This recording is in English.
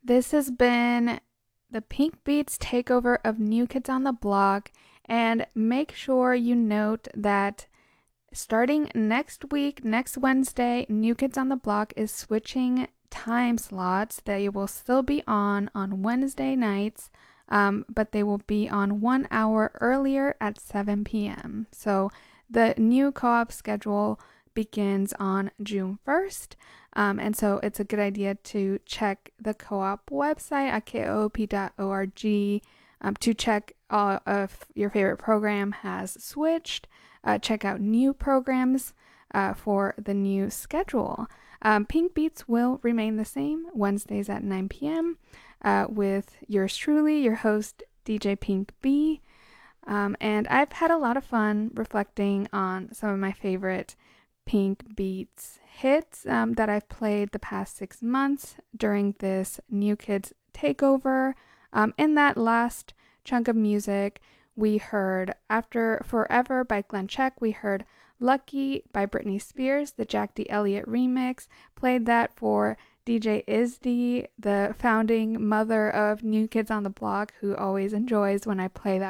This has been the Pink Beats takeover of New Kids on the Block. And make sure you note that starting next week, next Wednesday, New Kids on the Block is switching time slots. They will still be on Wednesday nights, but they will be on 1 hour earlier at 7 p.m. So the new co-op schedule begins on June 1st. And so it's a good idea to check the co-op website at koop.org to check if your favorite program has switched. Check out new programs for the new schedule. Pink Beats will remain the same, Wednesdays at 9 p.m. With yours truly, your host, DJ Pink B. And I've had a lot of fun reflecting on some of my favorite Pink Beats hits that I've played the past 6 months during this New Kids takeover. In that last chunk of music, we heard After Forever by Glenn Check. We heard Lucky by Britney Spears, the Jack D. Elliott remix. Played that for DJ Izzy, the founding mother of New Kids on the Block, who always enjoys when I play that